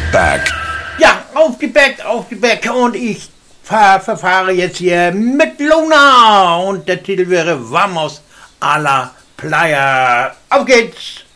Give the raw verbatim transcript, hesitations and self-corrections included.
Back. Ja, auf die Back, auf die Back. Und ich fahr, verfahre jetzt hier mit Luna. Und der Titel wäre Vamos a la Playa. Auf geht's!